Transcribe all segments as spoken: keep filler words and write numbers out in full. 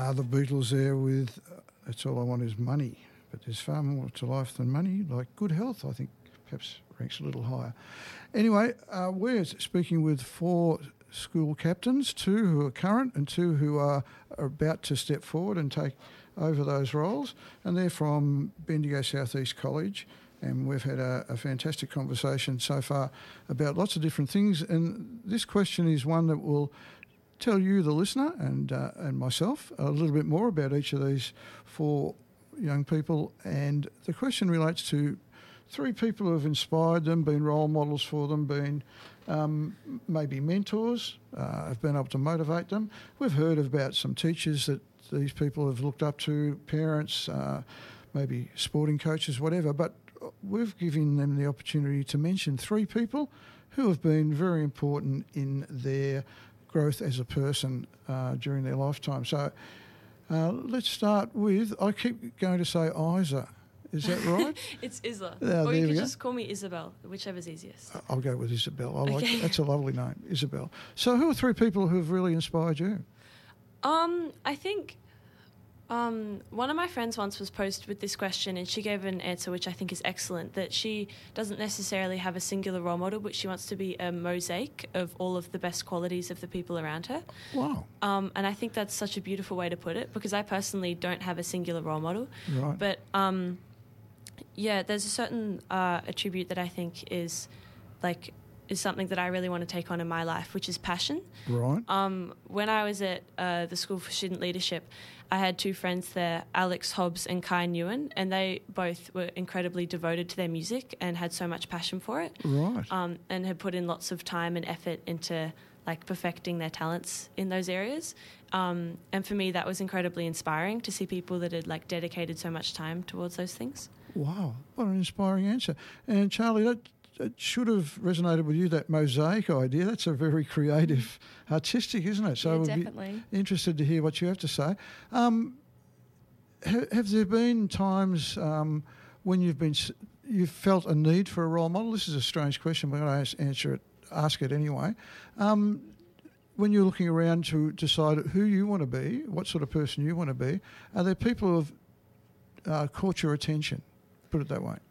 Uh, the Beatles there with uh, That's All I Want Is Money, but there's far more to life than money, like good health, I think perhaps ranks a little higher. Anyway, uh, we're speaking with four school captains, two who are current and two who are, are about to step forward and take over those roles, and they're from Bendigo South East College, and we've had a, a fantastic conversation so far about lots of different things, and this question is one that will tell you, the listener, and uh, and myself a little bit more about each of these four young people, and the question relates to three people who have inspired them, been role models for them, been um, maybe mentors, uh, have been able to motivate them. We've heard about some teachers that these people have looked up to, parents, uh, maybe sporting coaches, whatever, but we've given them the opportunity to mention three people who have been very important in their growth as a person uh, during their lifetime. So uh, let's start with, I keep going to say Isa. Is that right? It's Isla. Uh, or you can go. just call me Isabel, whichever's easiest. I'll go with Isabel. I like Okay. That's a lovely name, Isabel. So who are three people who have really inspired you? Um, I think um, one of my friends once was posed with this question, and she gave an answer which I think is excellent, that she doesn't necessarily have a singular role model, but she wants to be a mosaic of all of the best qualities of the people around her. Wow. Um, and I think that's such a beautiful way to put it, because I personally don't have a singular role model. Right. But um, yeah, there's a certain uh, attribute that I think is like is something that I really want to take on in my life, which is passion. Right. Um, when I was at uh, the School for Student Leadership, I had two friends there, Alex Hobbs and Kai Nguyen, and they both were incredibly devoted to their music and had so much passion for it. Right. Um, and had put in lots of time and effort into like perfecting their talents in those areas. Um, and for me, that was incredibly inspiring to see people that had like dedicated so much time towards those things. Wow. What an inspiring answer. And Charlie, that it should have resonated with you, that mosaic idea. That's a very creative, artistic, isn't it? So Yeah, we'd definitely. be interested to hear what you have to say. Um, ha- have there been times um, when you've been s- you've felt a need for a role model? This is a strange question, but I'm going to answer it, ask it anyway. Um, when you're looking around to decide who you want to be, what sort of person you want to be, are there people who have uh, caught your attention? Put it that way.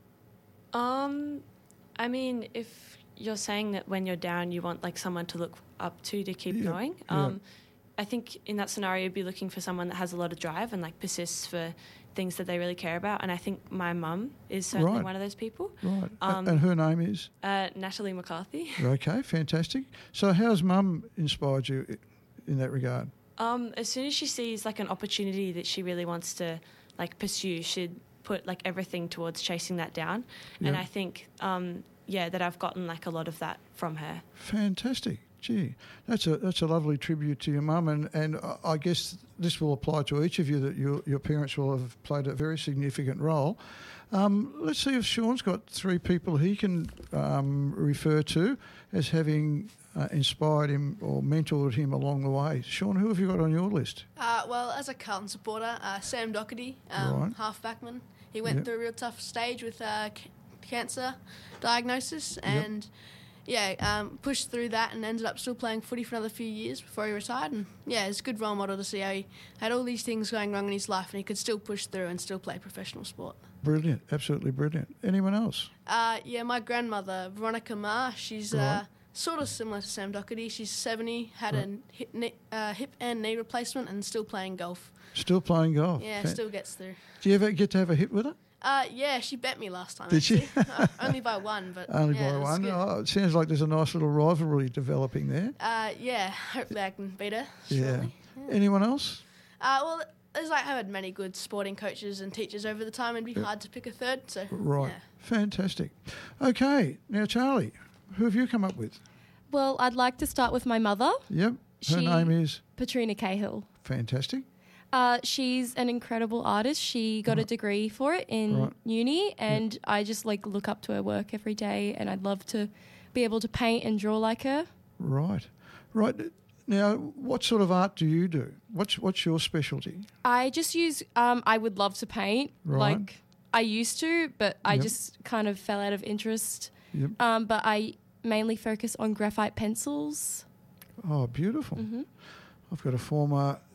Um, I mean, if you're saying that when you're down, you want like someone to look up to to keep Yeah, going. yeah. Um, I think in that scenario, you'd be looking for someone that has a lot of drive and like persists for things that they really care about. And I think my mum is certainly Right. one of those people. Right. A- Um, and her name is? Uh, Natalie McCarthy. Okay, fantastic. So how's mum inspired you i- in that regard? Um, as soon as she sees like an opportunity that she really wants to like pursue, she'd put like everything towards chasing that down. And Yeah. I think, um, yeah, that I've gotten like a lot of that from her. Fantastic. Gee, that's a that's a lovely tribute to your mum, and, and I- I guess this will apply to each of you, that your your parents will have played a very significant role. Um, let's see if Sean's got three people he can um, refer to as having uh, inspired him or mentored him along the way. Sean, who have you got on your list? Uh, well, as a Carlton supporter, uh, Sam Doherty, um, Right. half-backman. He went Yep. through a real tough stage with uh, c- cancer diagnosis and, yeah, um, pushed through that and ended up still playing footy for another few years before he retired. And, yeah, it's a good role model to see how he had all these things going wrong in his life and he could still push through and still play professional sport. Brilliant, absolutely brilliant. Anyone else? Uh, yeah, my grandmother, Veronica Ma, she's uh, Right. sort of similar to Sam Doherty. She's seventy, had Right. a hip, knee, uh, hip and knee replacement and still playing golf. Still playing golf? Yeah, Fan- still gets through. Do you ever get to have a hit with her? Uh, yeah, she bet me last time. Did she? actually. uh, only by one, but Only yeah, by it was one. good. Oh, it sounds like there's a nice little rivalry developing there. Uh, yeah, hopefully I can beat her. Yeah. Shortly. Anyone else? Uh, well, there's like I've had many good sporting coaches and teachers over the time. It'd be hard to pick a third. So Right. yeah. Fantastic. Okay. Now, Charlie, who have you come up with? Well, I'd like to start with my mother, Yep. Her She- name is Patrina Cahill. fantastic. Uh, she's an incredible artist. She got a Right. degree for it in Right. uni, and I just like look up to her work every day, and I'd love to be able to paint and draw like her. Right. Right. Now, what sort of art do you do? What's what's your specialty? I just use. Um, I would love to paint, Right. like I used to, but I Yep. just kind of fell out of interest. Yep. Um, but I mainly focus on graphite pencils. Oh, beautiful. hmm I've got a former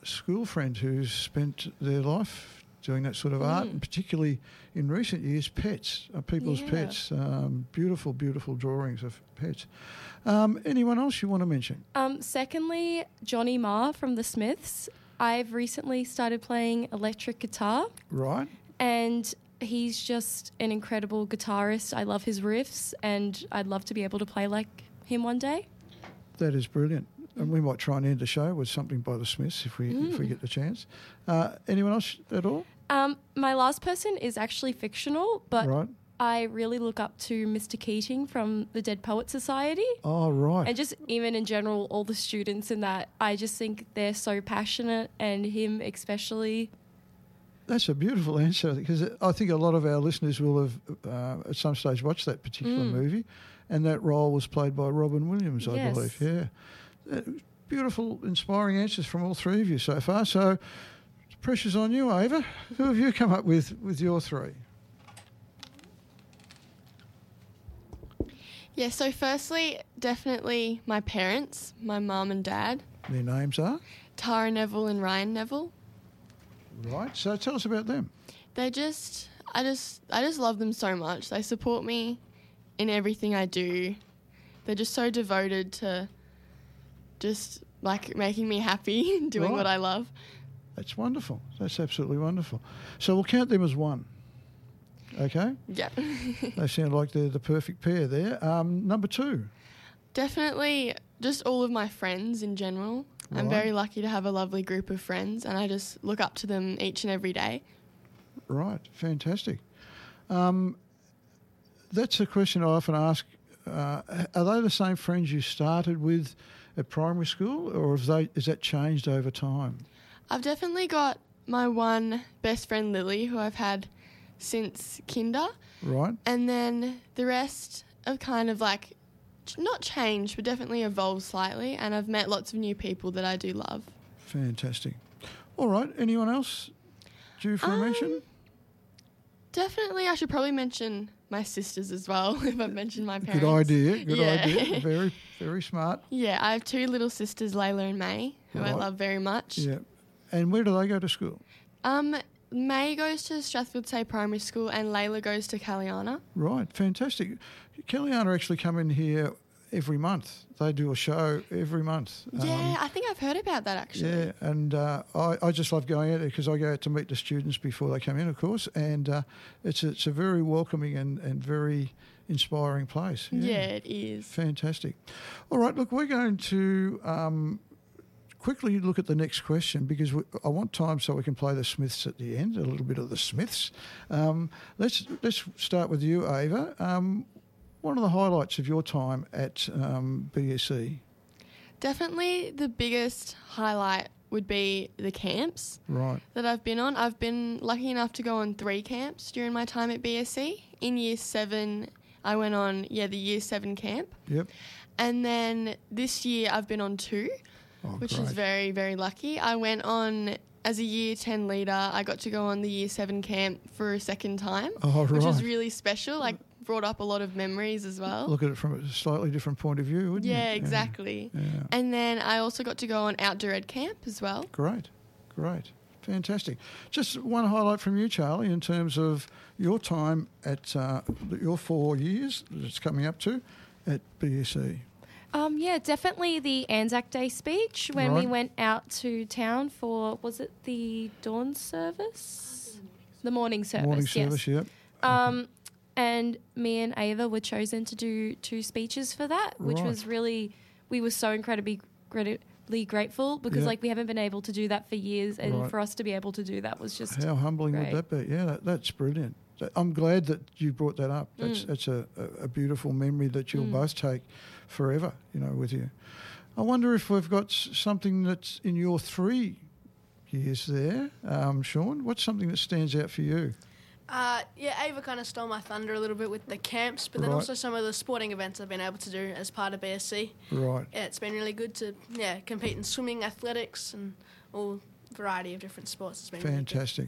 school friend who's spent their life doing that sort of art, Mm. and particularly in recent years, pets, uh, people's Yeah. pets. Um, beautiful, beautiful drawings of pets. Um, anyone else you want to mention? Um, secondly, Johnny Marr from the Smiths. I've recently started playing electric guitar, Right. and he's just an incredible guitarist. I love his riffs, and I'd love to be able to play like him one day. That is brilliant. And we might try and end the show with something by the Smiths if we if we Mm. get the chance. Uh, anyone else at all? Um, my last person is actually fictional, but Right. I really look up to Mister Keating from the Dead Poets Society. Oh, right. And just even in general, all the students in that, I just think they're so passionate, and him especially. That's a beautiful answer, because I think a lot of our listeners will have uh, at some stage watched that particular Mm. movie, and that role was played by Robin Williams, I Yes. believe. Yeah. Uh, beautiful, inspiring answers from all three of you so far. So, pressure's on you, Ava. Who have you come up with with your three? Yeah, so firstly, definitely my parents, my mum and dad, Their names are? Tara Neville and Ryan Neville. Right. So, tell us about them. They just, I just, I just love them so much. They support me in everything I do. They're just so devoted to just like making me happy doing Right. what I love. That's wonderful. That's absolutely wonderful. So, we'll count them as one. Okay? Yeah. They sound like they're the perfect pair there. Um, number two. Definitely just all of my friends in general. I'm Right. very lucky to have a lovely group of friends, and I just look up to them each and every day. Right, fantastic. Um, that's a question I often ask. Uh, are they the same friends you started with at primary school, or have they, has that changed over time? I've definitely got my one best friend, Lily, who I've had since kinder, Right, and then the rest have kind of like ch- not changed, but definitely evolved slightly, and I've met lots of new people that I do love. fantastic. All right, anyone else due for a Um, mention? Definitely, I should probably mention my sisters as well, if I've mentioned my parents. Good idea, good Yeah. idea. Very, very smart. Yeah, I have two little sisters, Layla and May, who I Right. love very much. Yeah. And where do they go to school? Um, May goes to Strathfield Say Primary School, and Layla goes to Caliana. Right, fantastic. Kellyanne actually come in here every month. They do a show every month. Yeah, I think I've heard about that actually. Yeah, and uh, I, I just love going out there because I go out to meet the students before they come in, of course, and uh, it's a, it's a very welcoming and, and very inspiring place. Yeah, it is. Fantastic. All right, look, we're going to um, quickly look at the next question because we, I want time so we can play the Smiths at the end, a little bit of the Smiths. Um, let's let's start with you, Ava. Um, what are the highlights of your time at um, B S E? Definitely the biggest highlight would be the camps Right, that I've been on. I've been lucky enough to go on three camps during my time at B S C. In year seven, I went on, yeah, the year seven camp. yep. And then this year I've been on two, Oh, which great. is very, very lucky. I went on as a year ten leader. I got to go on the year seven camp for a second time, Oh, which was right. really special. Like, brought up a lot of memories as well. Look at it from a slightly different point of view, wouldn't you? yeah, exactly. Yeah. And then I also got to go on outdoor ed camp as well. Great, great, fantastic. Just one highlight from you, Charlie, in terms of your time at uh, your four years that it's coming up to at B S E. Um, yeah, definitely the Anzac Day speech when we Right. went out to town for, was it the dawn service? The morning service, Morning yes. service, yep. Um, and me and Ava were chosen to do two speeches for that, which Right. was really, we were so incredibly, incredibly grateful because Yeah. like we haven't been able to do that for years, and Right. for us to be able to do that was just How humbling great. would that be? Yeah, that, that's brilliant. That- I'm glad that you brought that up. That's Mm. that's a, a, a beautiful memory that you'll Mm. both take forever, you know, with you. I wonder if we've got s- something that's in your three years there, um, Sean. What's something that stands out for you? Uh, yeah, Ava kind of stole my thunder a little bit with the camps, but then Right. also some of the sporting events I've been able to do as part of B S C. Right. Yeah, it's been really good to yeah compete in swimming, athletics, and all variety of different sports. It's been really good. Fantastic.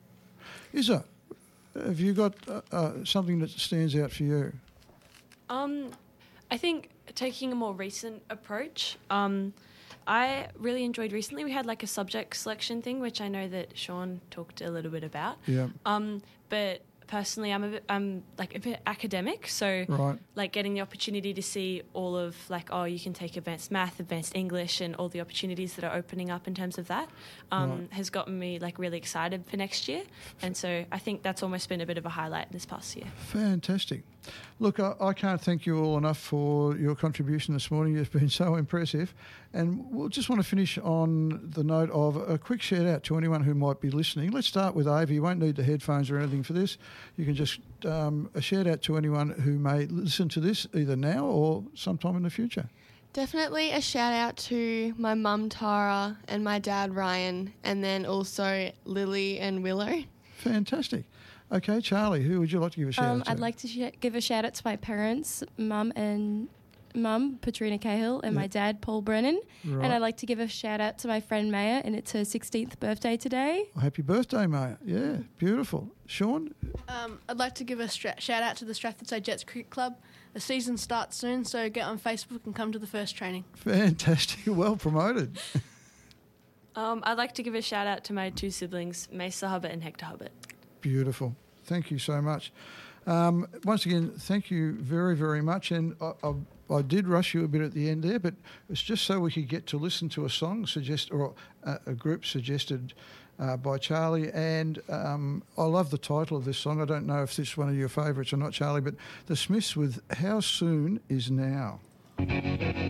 Isa, have you got uh, uh, something that stands out for you? Um, I think taking a more recent approach, um, I really enjoyed recently. We had like a subject selection thing, which I know that Sean talked a little bit about. Yeah. Um, but personally, I'm a bit, I'm like a bit academic, so Right. like getting the opportunity to see all of like, oh, you can take advanced math, advanced English, and all the opportunities that are opening up in terms of that um, Right. has gotten me like really excited for next year. And so I think that's almost been a bit of a highlight this past year. Fantastic. Look, I, I can't thank you all enough for your contribution this morning. You've been so impressive. And we'll just want to finish on the note of a quick shout out to anyone who might be listening. Let's start with Ava. You won't need the headphones or anything for this. You can just um, a shout out to anyone who may listen to this either now or sometime in the future. Definitely a shout out to my mum Tara and my dad Ryan, and then also Lily and Willow. Fantastic. Okay, Charlie, who would you like to give a shout Um, out to? I'd like to sh- give a shout out to my parents, mum and mum Patrina Cahill, and Yeah. my dad Paul Brennan. Right. And I'd like to give a shout out to my friend Maya, and it's her sixteenth birthday today. Happy birthday, mate. Yeah, beautiful. Sean? Um, I'd like to give a stra- shout out to the Stratford Say Jets Cricket Club. The season starts soon, so get on Facebook and come to the first training. Fantastic. Well promoted. Um, I'd like to give a shout out to my two siblings, Mesa Hubbard and Hector Hubbard. Beautiful. Thank you so much. Um, once again, thank you very, very much. And I, I, I did rush you a bit at the end there, but it's just so we could get to listen to a song suggest or a, a group suggested uh, by Charlie. And um, I love the title of this song. I don't know if this is one of your favourites or not, Charlie, but The Smiths with How Soon Is Now.